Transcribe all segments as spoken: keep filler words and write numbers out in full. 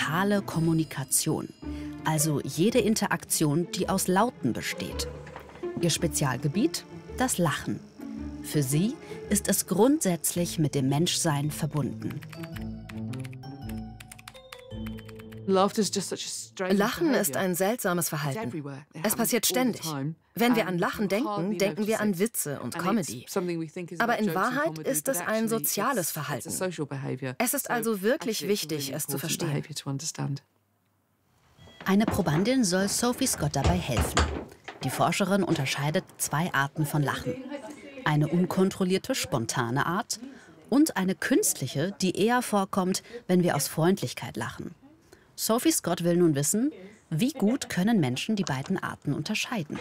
verbale Kommunikation, also jede Interaktion, die aus Lauten besteht. Ihr Spezialgebiet? Das Lachen. Für sie ist es grundsätzlich mit dem Menschsein verbunden. Lachen ist ein seltsames Verhalten. Es passiert ständig. Wenn wir an Lachen denken, denken wir an Witze und Comedy. Aber in Wahrheit ist es ein soziales Verhalten. Es ist also wirklich wichtig, es zu verstehen. Eine Probandin soll Sophie Scott dabei helfen. Die Forscherin unterscheidet zwei Arten von Lachen. Eine unkontrollierte, spontane Art und eine künstliche, die eher vorkommt, wenn wir aus Freundlichkeit lachen. Sophie Scott will nun wissen, wie gut können Menschen die beiden Arten unterscheiden.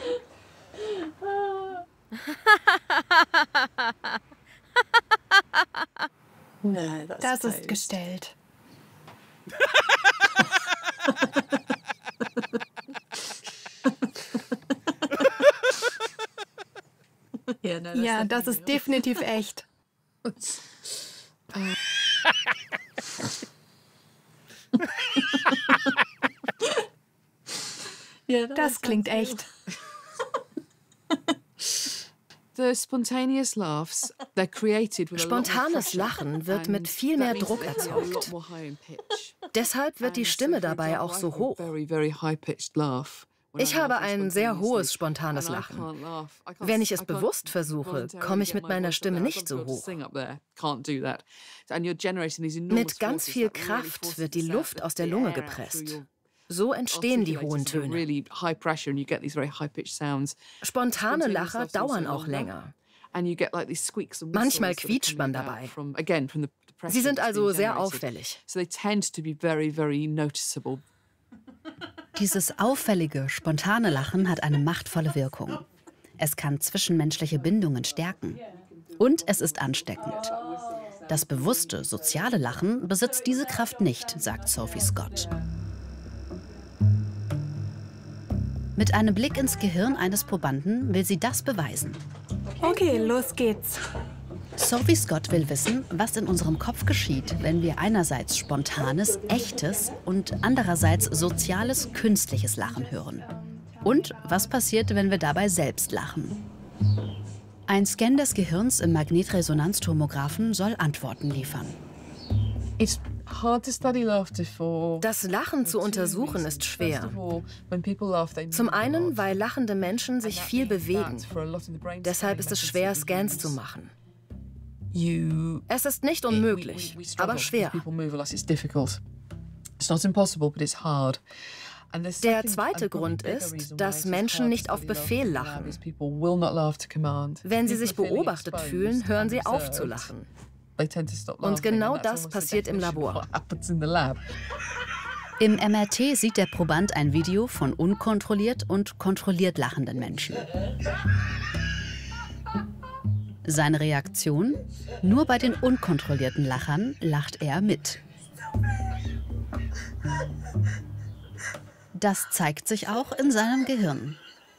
Das ist gestellt. Ja, das ist definitiv echt. Das klingt echt. Spontanes Lachen wird mit viel mehr Druck erzeugt. Deshalb wird die Stimme dabei auch so hoch. Ich habe ein sehr hohes, spontanes Lachen. Wenn ich es bewusst versuche, komme ich mit meiner Stimme nicht so hoch. Mit ganz viel Kraft wird die Luft aus der Lunge gepresst. So entstehen die hohen Töne. Spontane Lacher dauern auch länger. Manchmal quietscht man dabei. Sie sind also sehr auffällig. Dieses auffällige, spontane Lachen hat eine machtvolle Wirkung. Es kann zwischenmenschliche Bindungen stärken. Und es ist ansteckend. Das bewusste, soziale Lachen besitzt diese Kraft nicht, sagt Sophie Scott. Mit einem Blick ins Gehirn eines Probanden will sie das beweisen. Okay, los geht's. Sophie Scott will wissen, was in unserem Kopf geschieht, wenn wir einerseits spontanes, echtes und andererseits soziales, künstliches Lachen hören. Und was passiert, wenn wir dabei selbst lachen? Ein Scan des Gehirns im Magnetresonanztomographen soll Antworten liefern. Das Lachen zu untersuchen ist schwer. Zum einen, weil lachende Menschen sich viel bewegen. Deshalb ist es schwer, Scans zu machen. Es ist nicht unmöglich, aber schwer. Der zweite Grund ist, dass Menschen nicht auf Befehl lachen. Wenn sie sich beobachtet fühlen, hören sie auf zu lachen. Und genau das passiert im Labor. Im M R T sieht der Proband ein Video von unkontrolliert und kontrolliert lachenden Menschen. Seine Reaktion? Nur bei den unkontrollierten Lachern lacht er mit. Das zeigt sich auch in seinem Gehirn.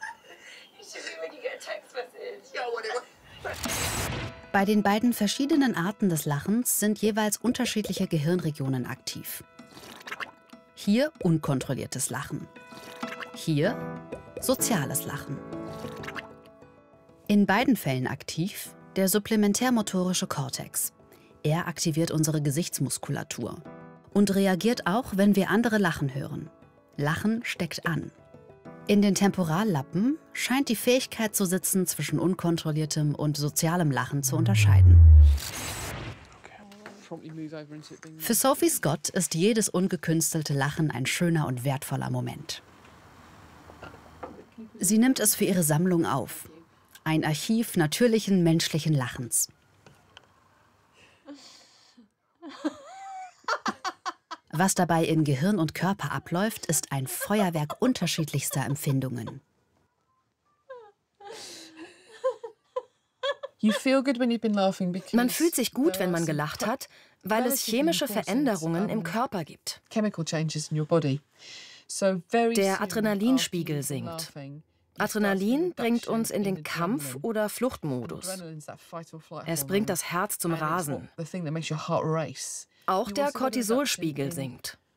Bei den beiden verschiedenen Arten des Lachens sind jeweils unterschiedliche Gehirnregionen aktiv. Hier unkontrolliertes Lachen. Hier soziales Lachen. In beiden Fällen aktiv der supplementärmotorische Kortex. Er aktiviert unsere Gesichtsmuskulatur und reagiert auch, wenn wir andere lachen hören. Lachen steckt an. In den Temporallappen scheint die Fähigkeit zu sitzen, zwischen unkontrolliertem und sozialem Lachen zu unterscheiden. Für Sophie Scott ist jedes ungekünstelte Lachen ein schöner und wertvoller Moment. Sie nimmt es für ihre Sammlung auf. Ein Archiv natürlichen menschlichen Lachens. Was dabei in Gehirn und Körper abläuft, ist ein Feuerwerk unterschiedlichster Empfindungen. Man fühlt sich gut, wenn man gelacht hat, weil es chemische Veränderungen im Körper gibt. Der Adrenalinspiegel sinkt. Adrenalin bringt uns in den Kampf- oder Fluchtmodus. Es bringt das Herz zum Rasen. Auch der Cortisolspiegel sinkt.